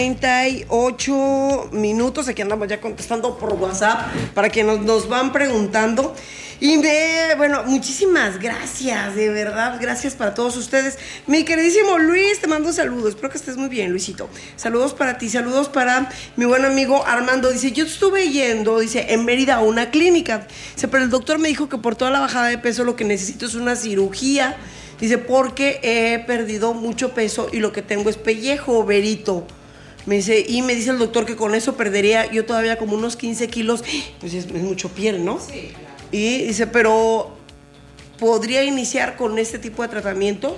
38 minutos, aquí andamos ya contestando por WhatsApp para que nos van preguntando. Y bueno, muchísimas gracias, de verdad, gracias para todos ustedes. Mi queridísimo Luis, te mando saludos, espero que estés muy bien, Luisito. Saludos para ti, saludos para mi buen amigo Armando. Dice, yo estuve yendo, dice, en Mérida a una clínica. Dice, pero el doctor me dijo que por toda la bajada de peso lo que necesito es una cirugía. Dice, porque he perdido mucho peso y lo que tengo es pellejo, Berito. Me dice, y me dice el doctor que con eso perdería yo todavía como unos 15 kilos. Pues es mucho piel, ¿no? Sí, claro. Y dice, pero ¿podría iniciar con este tipo de tratamientos?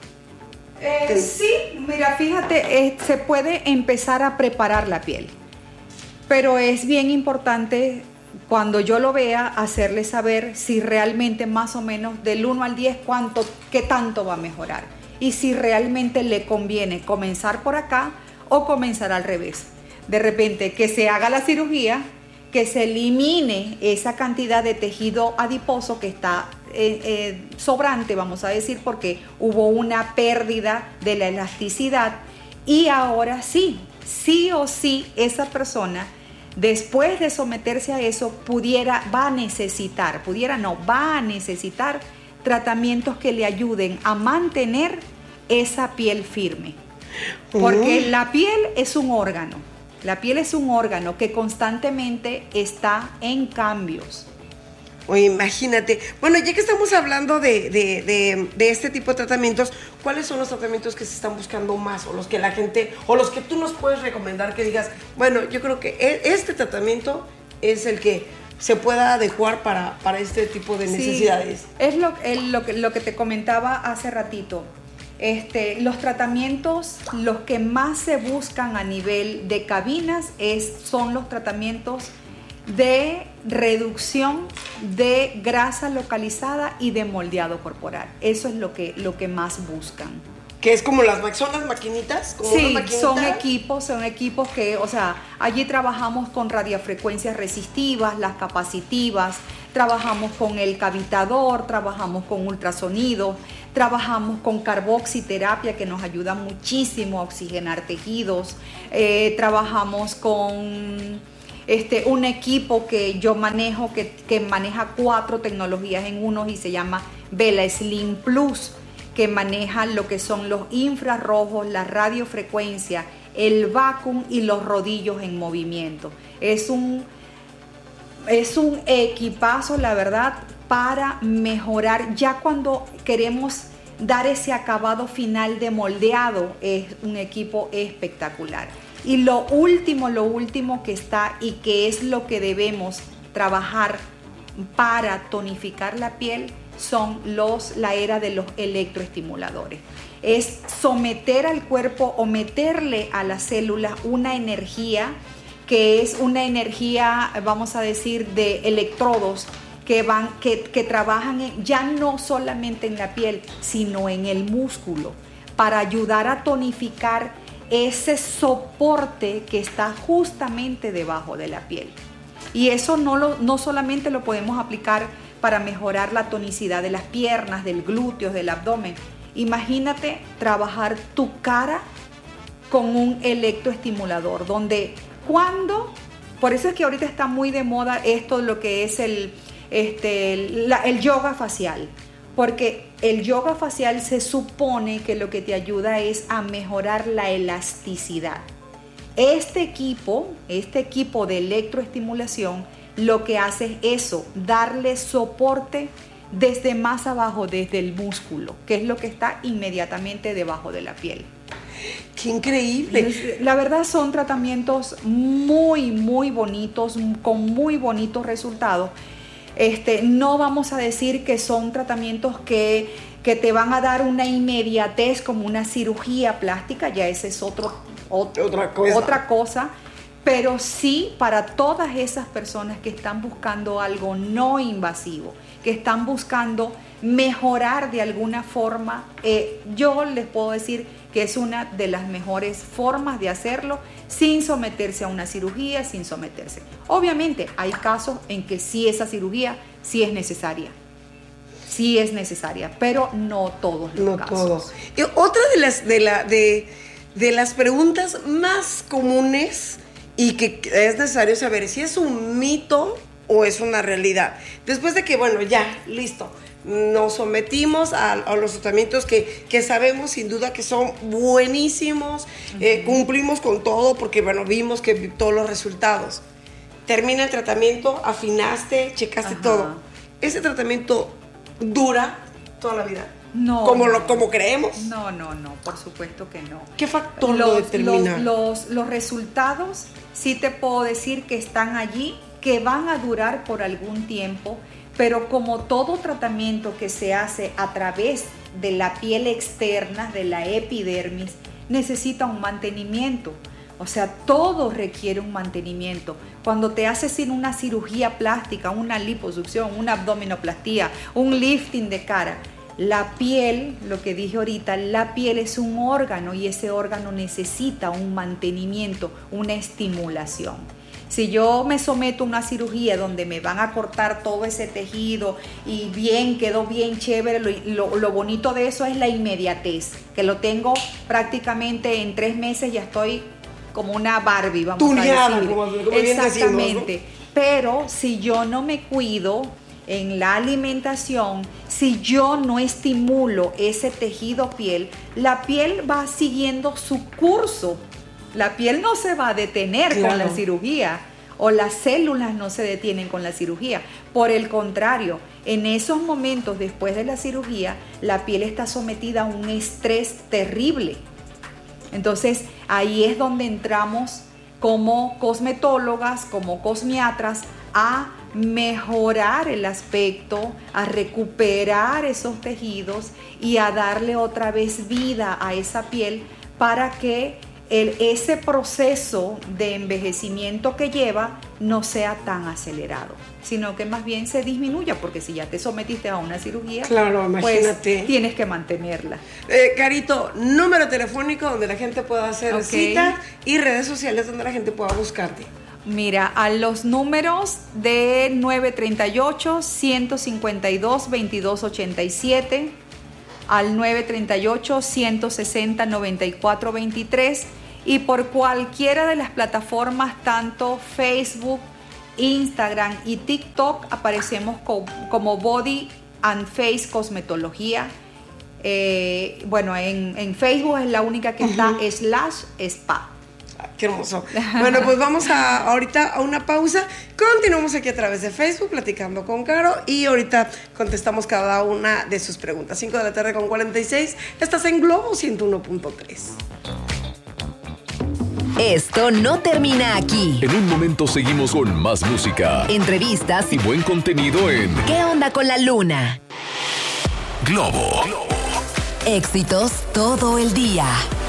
Sí, mira, fíjate, se puede empezar a preparar la piel. Pero es bien importante, cuando yo lo vea, hacerle saber si realmente más o menos del 1 al 10, qué tanto va a mejorar. Y si realmente le conviene comenzar por acá o comenzar al revés. De repente que se haga la cirugía, que se elimine esa cantidad de tejido adiposo que está sobrante, vamos a decir, porque hubo una pérdida de la elasticidad, y ahora sí o sí esa persona, después de someterse a eso, va a necesitar tratamientos que le ayuden a mantener esa piel firme. Porque la piel es un órgano. La piel es un órgano que constantemente está en cambios. Oye, imagínate. Bueno, ya que estamos hablando de este tipo de tratamientos, ¿cuáles son los tratamientos que se están buscando más? O los que la gente, o los que tú nos puedes recomendar, que digas, bueno, yo creo que este tratamiento es el que se pueda adecuar para este tipo de necesidades. Sí, es lo que te comentaba hace ratito. Los tratamientos, los que más se buscan a nivel de cabinas son los tratamientos de reducción de grasa localizada y de moldeado corporal. Eso es lo que más buscan. ¿Que es como son las maquinitas? Sí, son equipos que, o sea, allí trabajamos con radiofrecuencias resistivas, las capacitivas, trabajamos con el cavitador, trabajamos con ultrasonido, trabajamos con carboxiterapia, que nos ayuda muchísimo a oxigenar tejidos, trabajamos con un equipo que yo manejo, que maneja 4 tecnologías en uno y se llama Vela Slim Plus, que maneja lo que son los infrarrojos, la radiofrecuencia, el vacuum y los rodillos en movimiento. Es un equipazo, la verdad, para mejorar. Ya cuando queremos dar ese acabado final de moldeado, es un equipo espectacular. Y lo último que está y que es lo que debemos trabajar para tonificar la piel son la era de los electroestimuladores. Es someter al cuerpo o meterle a las células una energía que es una energía, vamos a decir, de electrodos que trabajan ya no solamente en la piel, sino en el músculo, para ayudar a tonificar ese soporte que está justamente debajo de la piel. Y eso no solamente lo podemos aplicar para mejorar la tonicidad de las piernas, del glúteo, del abdomen. Imagínate trabajar tu cara con un electroestimulador, por eso es que ahorita está muy de moda esto, lo que es el yoga facial, porque el yoga facial se supone que lo que te ayuda es a mejorar la elasticidad. Este equipo de electroestimulación lo que hace es eso, darle soporte desde más abajo, desde el músculo, que es lo que está inmediatamente debajo de la piel. ¡Qué increíble! La verdad son tratamientos muy, muy bonitos, con muy bonitos resultados. No vamos a decir que son tratamientos que te van a dar una inmediatez como una cirugía plástica, ya ese es otra cosa, pero sí para todas esas personas que están buscando algo no invasivo, que están buscando mejorar de alguna forma, yo les puedo decir que es una de las mejores formas de hacerlo sin someterse a una cirugía, sin someterse. Obviamente hay casos en que sí esa cirugía sí es necesaria, pero no todos los casos. Y otra de las preguntas más comunes y que es necesario saber si es un mito o es una realidad. Después de que, bueno, ya, listo, nos sometimos a los tratamientos que sabemos sin duda que son buenísimos, cumplimos con todo porque, bueno, vimos que todos los resultados. Termina el tratamiento, afinaste, checaste todo. ¿Ese tratamiento dura toda la vida? No. Como creemos. No, por supuesto que no. ¿Qué factor lo determina? Los resultados sí te puedo decir que están allí, que van a durar por algún tiempo, pero como todo tratamiento que se hace a través de la piel externa, de la epidermis, necesita un mantenimiento. O sea, todo requiere un mantenimiento. Cuando te haces una cirugía plástica, una liposucción, una abdominoplastía, un lifting de cara, la piel, lo que dije ahorita, la piel es un órgano y ese órgano necesita un mantenimiento, una estimulación. Si yo me someto a una cirugía donde me van a cortar todo ese tejido y quedó bien chévere, lo bonito de eso es la inmediatez, que lo tengo prácticamente en 3 meses, ya estoy como una Barbie, vamos tuneada, a decir. como exactamente. Decimos, ¿no? Pero si yo no me cuido en la alimentación, si yo no estimulo ese tejido piel, la piel va siguiendo su curso. La piel no se va a detener con la cirugía, o las células no se detienen con la cirugía. Por el contrario, en esos momentos después de la cirugía, la piel está sometida a un estrés terrible. Entonces, ahí es donde entramos como cosmetólogas, como cosmiatras, a mejorar el aspecto, a recuperar esos tejidos y a darle otra vez vida a esa piel para que ese proceso de envejecimiento que lleva no sea tan acelerado, sino que más bien se disminuya, porque si ya te sometiste a una cirugía, claro, imagínate, pues tienes que mantenerla. Carito, número telefónico donde la gente pueda hacer cita y redes sociales donde la gente pueda buscarte. Mira, a los números de 938-152-2287, al 938-160-9423 y por cualquiera de las plataformas, tanto Facebook, Instagram y TikTok, aparecemos como Body and Face Cosmetología. Bueno, en Facebook es la única que está /spa. Qué hermoso. Bueno, pues vamos ahorita a una pausa. Continuamos aquí a través de Facebook platicando con Caro y ahorita contestamos cada una de sus preguntas. 5:46. Estás en Globo 101.3. Esto no termina aquí. En un momento seguimos con más música, entrevistas y buen contenido en ¿Qué onda con la luna? Globo. Éxitos todo el día.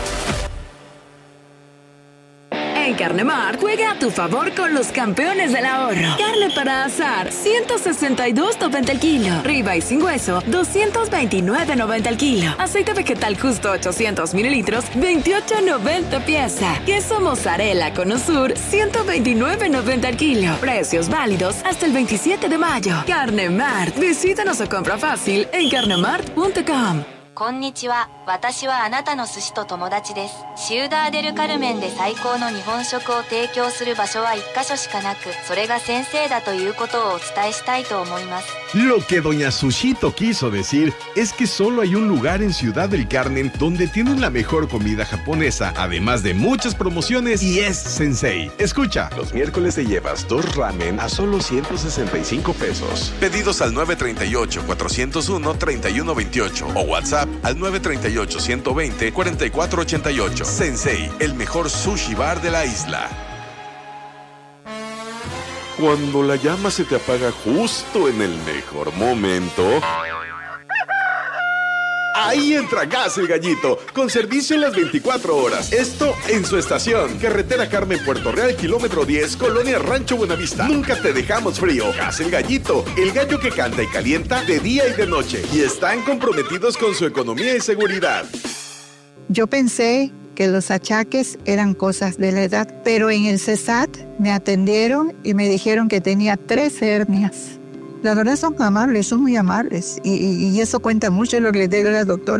En Carnemart, juega a tu favor con los campeones del ahorro. Carne para asar, 162.90 el kilo. Ribeye sin hueso, 229.90 el kilo. Aceite vegetal justo 800 mililitros, 28.90 pieza. Queso mozzarella con Usur, 129.90 el kilo. Precios válidos hasta el 27 de mayo. Carnemart, visítanos o compra fácil en carnemart.com. こんにちは。私はあなたの寿司と友達です。シウダーデルカルメンで最高の日本食を提供する場所は1カ所しかなく、それが先生だということをお伝えしたいと思います。 Lo que doña Sushito quiso decir es que solo hay un lugar en Ciudad del Carmen donde tienen la mejor comida japonesa, además de muchas promociones, y es Sensei. Escucha, los miércoles te llevas 2 ramen a solo 165 pesos. Pedidos al 938-401-3128 o WhatsApp al 938-120-4488. Sensei, el mejor sushi bar de la isla. Cuando la llama se te apaga justo en el mejor momento, ahí entra Gas El Gallito, con servicio en las 24 horas. Esto en su estación. Carretera Carmen, Puerto Real, kilómetro 10, Colonia Rancho Buenavista. Nunca te dejamos frío. Gas El Gallito, el gallo que canta y calienta de día y de noche. Y están comprometidos con su economía y seguridad. Yo pensé que los achaques eran cosas de la edad, pero en el CESAT me atendieron y me dijeron que tenía 3 hernias. La verdad son amables, son muy amables y eso cuenta mucho lo que le digo a la doctora.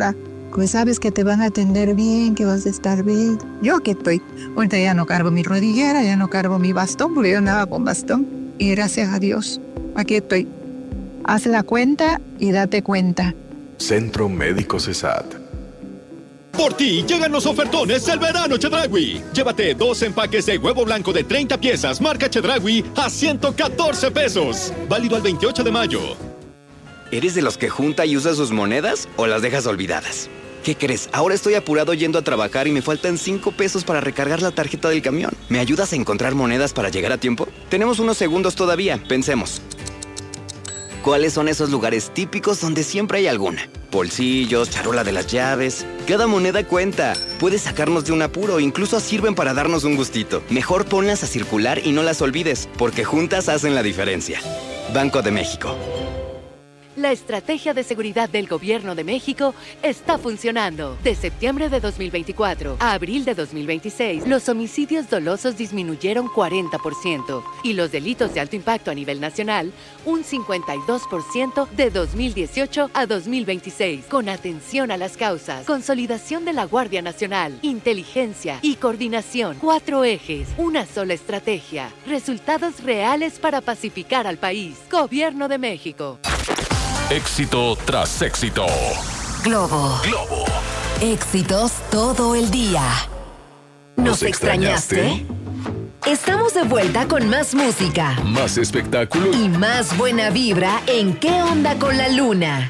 Pues sabes que te van a atender bien, que vas a estar bien. Yo aquí estoy. Ahorita ya no cargo mi rodillera, ya no cargo mi bastón, porque yo andaba con bastón. Y gracias a Dios, aquí estoy. Haz la cuenta y date cuenta. Centro Médico CESAT. Por ti llegan los ofertones del verano Chedraui. Llévate 2 empaques de huevo blanco de 30 piezas marca Chedraui a 114 pesos. Válido al 28 de mayo. ¿Eres de los que junta y usa sus monedas o las dejas olvidadas? ¿Qué crees? Ahora estoy apurado yendo a trabajar y me faltan 5 pesos para recargar la tarjeta del camión. ¿Me ayudas a encontrar monedas para llegar a tiempo? Tenemos unos segundos todavía. Pensemos. ¿Cuáles son esos lugares típicos donde siempre hay alguna? Bolsillos, charola de las llaves. Cada moneda cuenta. Puede sacarnos de un apuro, incluso sirven para darnos un gustito. Mejor ponlas a circular y no las olvides, porque juntas hacen la diferencia. Banco de México. La estrategia de seguridad del Gobierno de México está funcionando. De septiembre de 2024 a abril de 2026, los homicidios dolosos disminuyeron 40% y los delitos de alto impacto a nivel nacional un 52% de 2018 a 2026. Con atención a las causas, consolidación de la Guardia Nacional, inteligencia y coordinación. 4 ejes, una sola estrategia. Resultados reales para pacificar al país. Gobierno de México. Éxito tras éxito. Globo. Éxitos todo el día. ¿Nos extrañaste? Estamos de vuelta con más música. Más espectáculo. Y más buena vibra en ¿Qué onda con la luna?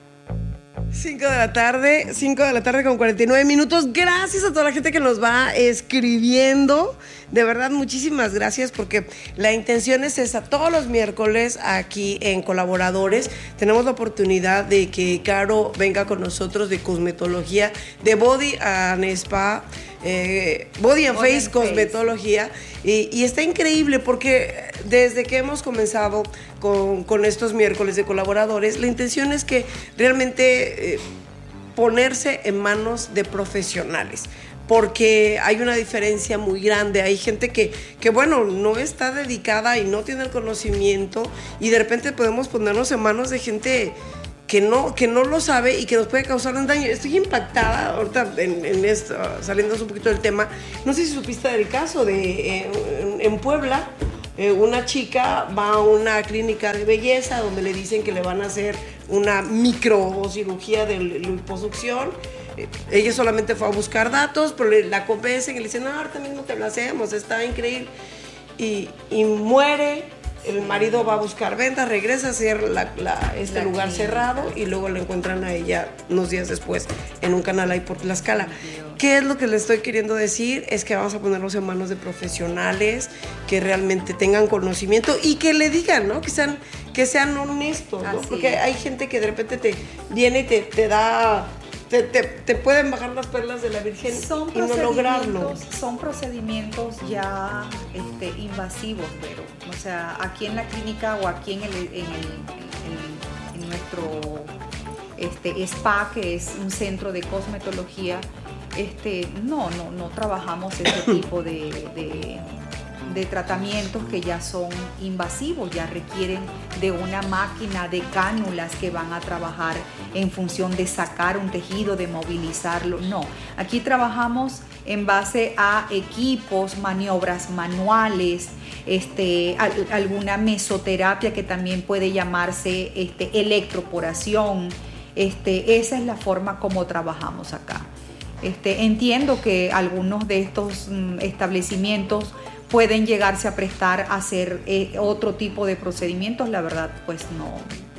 5 de la tarde con 49 minutos. Gracias a toda la gente que nos va escribiendo. De verdad, muchísimas gracias, porque la intención es esa. Todos los miércoles aquí en Colaboradores tenemos la oportunidad de que Caro venga con nosotros de cosmetología, de Body and Spa, Body and Face Cosmetología. Y está increíble porque desde que hemos comenzado con estos miércoles de Colaboradores, la intención es que realmente ponerse en manos de profesionales, porque hay una diferencia muy grande. Hay gente que bueno, no está dedicada y no tiene el conocimiento, y de repente podemos ponernos en manos de gente que no lo sabe y que nos puede causar un daño. Estoy impactada ahorita en esto, saliéndonos un poquito del tema. No sé si supiste del caso de en Puebla. Una chica va a una clínica de belleza donde le dicen que le van a hacer una microcirugía de liposucción. Ella solamente fue a buscar datos, pero la convencen y le dicen, no, ahorita mismo te lo hacemos, está increíble. Y muere. El marido va a buscar ventas, regresa a hacer este lugar cerrado, y luego la encuentran a ella unos días después en un canal ahí por Tlaxcala. ¿Qué es lo que le estoy queriendo decir? Es que vamos a ponerlos en manos de profesionales que realmente tengan conocimiento y que le digan, ¿no? Que sean honestos, ¿no? Porque hay gente que de repente te viene y te da... Te pueden bajar las perlas de la Virgen y no lograrlo. Son procedimientos ya invasivos, pero, o sea, aquí en la clínica o aquí en nuestro spa, que es un centro de cosmetología, no trabajamos ese tipo de tratamientos que ya son invasivos, ya requieren de una máquina de cánulas que van a trabajar en función de sacar un tejido, de movilizarlo. No, aquí trabajamos en base a equipos, maniobras manuales, alguna mesoterapia que también puede llamarse electroporación. Esa es la forma como trabajamos acá. Entiendo que algunos de estos establecimientos pueden llegarse a prestar a hacer otro tipo de procedimientos. La verdad, pues no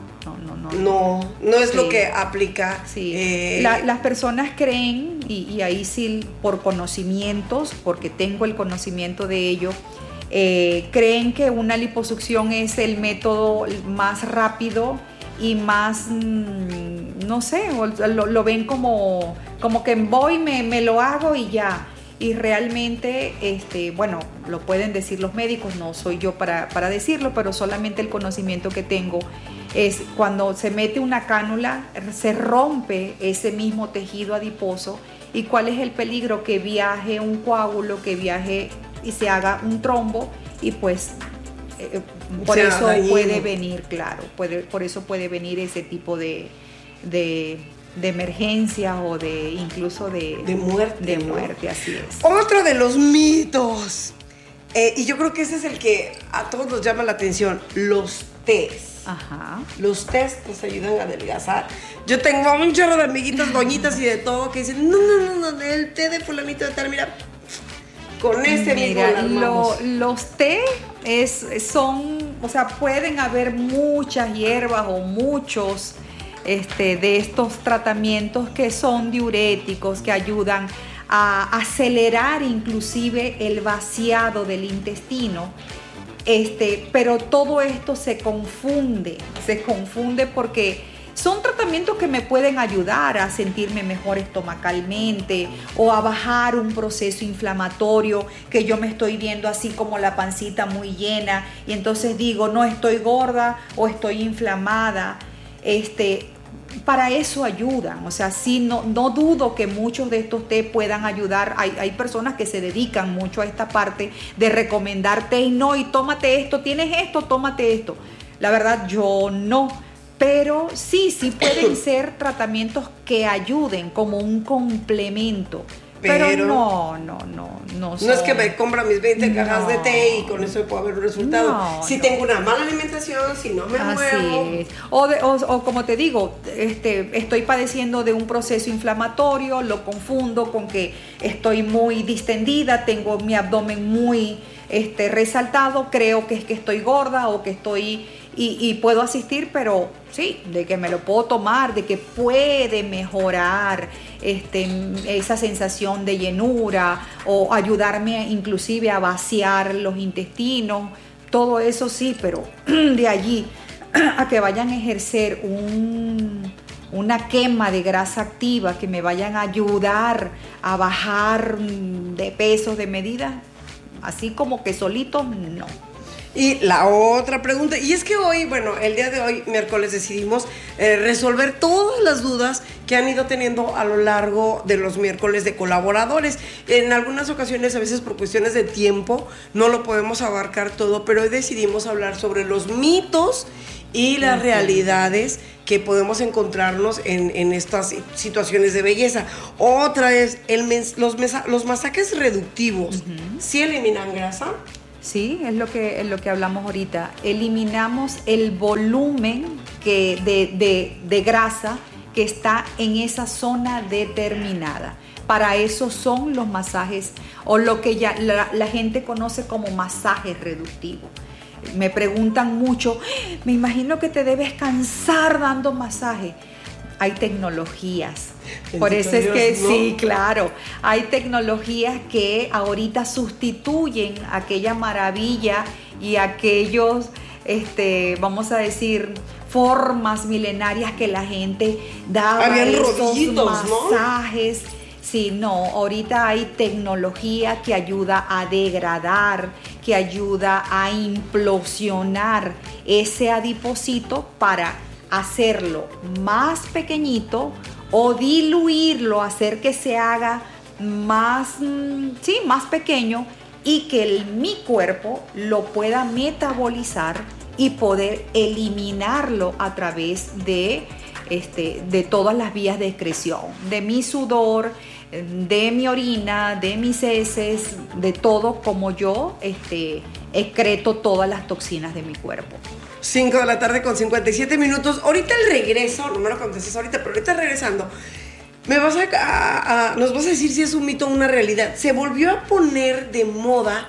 es lo que aplica. Sí. Las personas creen, y ahí sí, por conocimientos, porque tengo el conocimiento de ello, creen que una liposucción es el método más rápido y más, no sé, lo ven como que voy, me lo hago y ya. Y realmente, bueno, lo pueden decir los médicos, no soy yo para decirlo, pero solamente el conocimiento que tengo es cuando se mete una cánula, se rompe ese mismo tejido adiposo. ¿Y cuál es el peligro? Que viaje un coágulo, que viaje y se haga un trombo, y pues por eso puede venir, claro, por eso puede venir ese tipo de emergencias o de incluso de muerte. De ¿no? muerte, así es. Otro de los mitos, y yo creo que ese es el que a todos nos llama la atención, los tés. Ajá. Los tés nos ayudan a adelgazar. Yo tengo un chorro de amiguitas, doñitas y de todo que dicen, no, el té de fulanito de tal, mira, con este mismo la armamos. Los té son, o sea, pueden haber muchas hierbas o muchos de estos tratamientos que son diuréticos, que ayudan a acelerar inclusive el vaciado del intestino. Pero todo esto se confunde porque son tratamientos que me pueden ayudar a sentirme mejor estomacalmente o a bajar un proceso inflamatorio que yo me estoy viendo así como la pancita muy llena y entonces digo, no estoy gorda o estoy inflamada. Para eso ayudan, o sea, sí, no dudo que muchos de estos té puedan ayudar. Hay personas que se dedican mucho a esta parte de recomendar té y tómate esto, tienes esto, tómate esto. La verdad, yo no, pero sí pueden ser tratamientos que ayuden como un complemento. Pero no No es que me compra mis 20 cajas de té y con eso puedo ver un resultado. Si tengo una mala alimentación, si no me muevo. Es. O como te digo, estoy padeciendo de un proceso inflamatorio, lo confundo con que estoy muy distendida, tengo mi abdomen muy resaltado, creo que es que estoy gorda o que estoy... Y puedo asistir, pero sí, de que me lo puedo tomar, de que puede mejorar esa sensación de llenura o ayudarme inclusive a vaciar los intestinos, todo eso sí, pero de allí a que vayan a ejercer una quema de grasa activa, que me vayan a ayudar a bajar de pesos, de medida, así como que solito, no. Y la otra pregunta, y es que hoy, el día de hoy, miércoles, decidimos resolver todas las dudas que han ido teniendo a lo largo de los miércoles de colaboradores. En algunas ocasiones, a veces por cuestiones de tiempo, no lo podemos abarcar todo, pero hoy decidimos hablar sobre los mitos y las realidades que podemos encontrarnos en estas situaciones de belleza. Otra es, los masajes reductivos, ¿sí eliminan grasa? Sí, es lo que hablamos ahorita. Eliminamos el volumen de grasa que está en esa zona determinada. Para eso son los masajes o lo que ya la gente conoce como masajes reductivos. Me preguntan mucho, me imagino que te debes cansar dando masaje. Hay tecnologías. Por eso es que sí, claro, hay tecnologías que ahorita sustituyen aquella maravilla y aquellos, vamos a decir, formas milenarias que la gente daba. Habían rodillitos, masajes. ¿No? Sí, no, ahorita hay tecnología que ayuda a degradar, que ayuda a implosionar ese adiposito para hacerlo más pequeñito o diluirlo, hacer que se haga más pequeño y que mi cuerpo lo pueda metabolizar y poder eliminarlo a través de todas las vías de excreción, de mi sudor, de mi orina, de mis heces, de todo como yo excreto todas las toxinas de mi cuerpo. 5 de la tarde con 57 minutos. Ahorita el regreso, no me lo contestes ahorita, pero ahorita regresando, nos vas a decir si es un mito o una realidad. Se volvió a poner de moda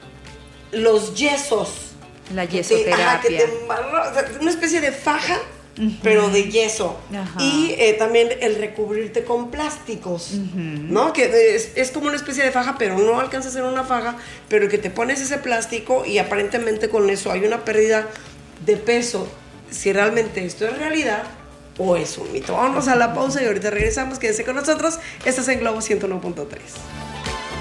los yesos. La yesoterapia. Una especie de faja, pero de yeso. Ajá. Y también el recubrirte con plásticos, ¿no? Que es como una especie de faja, pero no alcanza a ser una faja, pero que te pones ese plástico y aparentemente con eso hay una pérdida de peso. Si realmente esto es realidad o es un mito. Vamos a la pausa y ahorita regresamos. Quédense con nosotros. Estás en Globo 101.3.